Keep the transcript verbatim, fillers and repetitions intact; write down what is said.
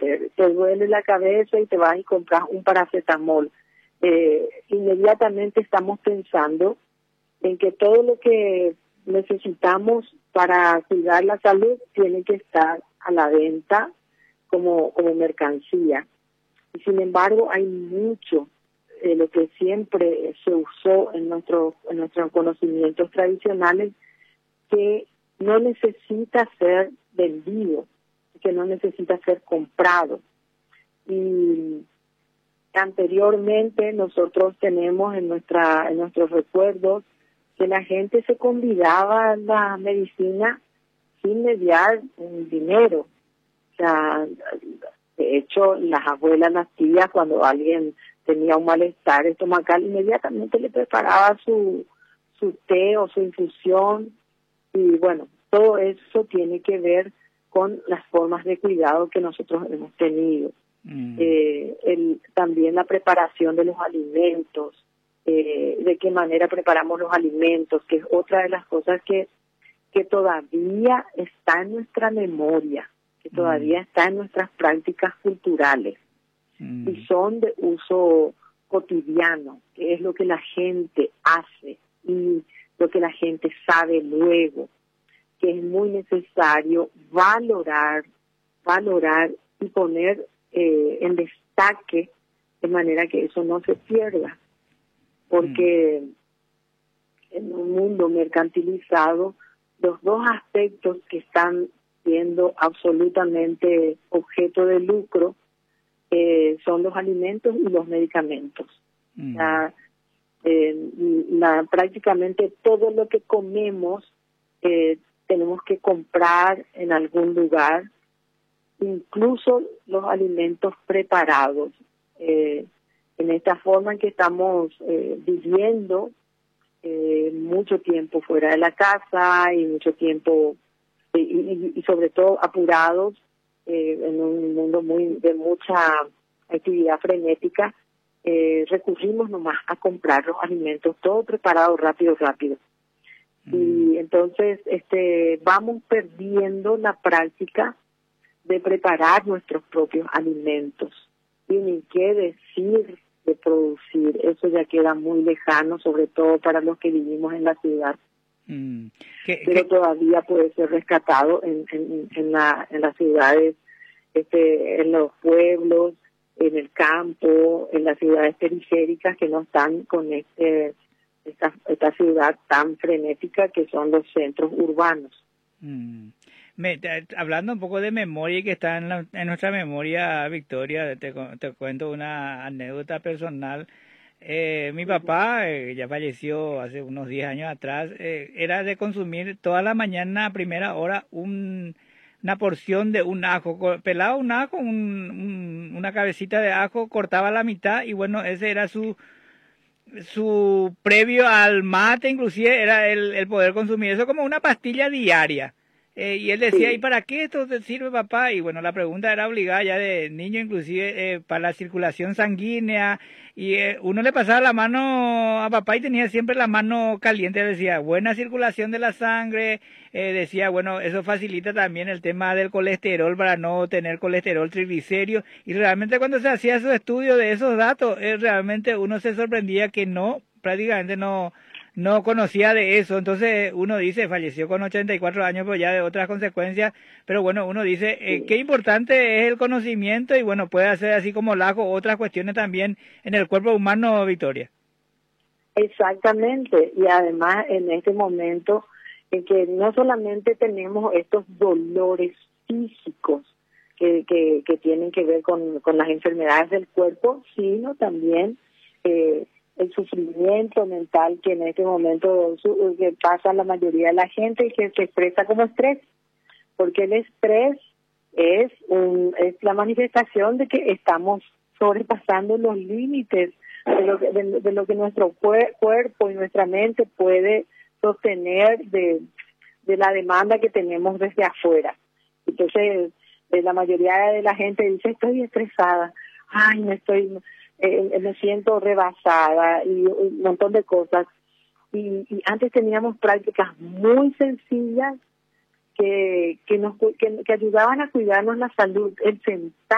hacer? Te duele la cabeza y te vas y compras un paracetamol. Eh, inmediatamente estamos pensando en que todo lo que necesitamos para cuidar la salud tiene que estar a la venta como, como mercancía. Y sin embargo, hay mucho de lo que siempre se usó en, nuestro, en nuestros conocimientos tradicionales que no necesita ser vendido, que no necesita ser comprado. Y anteriormente nosotros tenemos en nuestra en nuestros recuerdos que la gente se convidaba a la medicina sin mediar un dinero. O sea, de hecho, las abuelas, las tías, cuando alguien tenía un malestar estomacal, inmediatamente le preparaba su, su té o su infusión. Y bueno, todo eso tiene que ver con las formas de cuidado que nosotros hemos tenido. Mm. Eh, el, también la preparación de los alimentos, eh, de qué manera preparamos los alimentos, que es otra de las cosas que, que todavía está en nuestra memoria, que todavía mm. está en nuestras prácticas culturales mm. y son de uso cotidiano, que es lo que la gente hace y lo que la gente sabe luego, que es muy necesario valorar, valorar y poner eh, en destaque de manera que eso no se pierda, porque mm. en un mundo mercantilizado los dos aspectos que están siendo absolutamente objeto de lucro eh, son los alimentos y los medicamentos. Mm. La, eh, la, prácticamente todo lo que comemos eh, tenemos que comprar en algún lugar, incluso los alimentos preparados. Eh, en esta forma en que estamos eh, viviendo eh, mucho tiempo fuera de la casa y mucho tiempo, y, y, y sobre todo apurados eh, en un mundo muy de mucha actividad frenética, eh, recurrimos nomás a comprar los alimentos, todo preparado rápido, rápido. Y entonces este vamos perdiendo la práctica de preparar nuestros propios alimentos. Y ni qué decir de producir, eso ya queda muy lejano, sobre todo para los que vivimos en la ciudad. Mm. ¿Qué, Pero qué? todavía puede ser rescatado en, en, en, la, en las ciudades, este, en los pueblos, en el campo, en las ciudades periféricas que no están con este... Esta, esta ciudad tan frenética que son los centros urbanos. Mm. Me, te, hablando un poco de memoria que está en, la, en nuestra memoria, Victoria, te, te cuento una anécdota personal. Eh, mi papá, eh, ya falleció hace unos diez años atrás, eh, era de consumir toda la mañana a primera hora un, una porción de un ajo, pelaba un ajo, un, un, una cabecita de ajo, cortaba la mitad y bueno, ese era su... su previo al mate, inclusive era el, el poder consumir eso como una pastilla diaria. Eh, y él decía, sí. ¿Y para qué esto te sirve, papá? Y bueno, la pregunta era obligada ya de niño, inclusive eh, para la circulación sanguínea. Y eh, uno le pasaba la mano a papá y tenía siempre la mano caliente. Decía, buena circulación de la sangre. Eh, decía, bueno, eso facilita también el tema del colesterol para no tener colesterol triglicérido. Y realmente cuando se hacía esos estudios de esos datos, eh, realmente uno se sorprendía que no, prácticamente no... no conocía de eso. Entonces uno dice, falleció con ochenta y cuatro años, pues ya de otras consecuencias, pero bueno, uno dice, eh, qué importante es el conocimiento y bueno, puede hacer así como el ajo otras cuestiones también en el cuerpo humano, Victoria. Exactamente, y además en este momento en que no solamente tenemos estos dolores físicos que, que, que tienen que ver con, con las enfermedades del cuerpo, sino también eh, el sufrimiento mental que en este momento su, que pasa a la mayoría de la gente y que se expresa como estrés, porque el estrés es un es la manifestación de que estamos sobrepasando los límites de lo que, de, de lo que nuestro cuer, cuerpo y nuestra mente puede sostener de, de la demanda que tenemos desde afuera. Entonces, eh, la mayoría de la gente dice, estoy estresada, ay, me estoy... Eh, me siento rebasada y un montón de cosas. Y, y antes teníamos prácticas muy sencillas que que nos que, que ayudaban a cuidarnos la salud, el sentar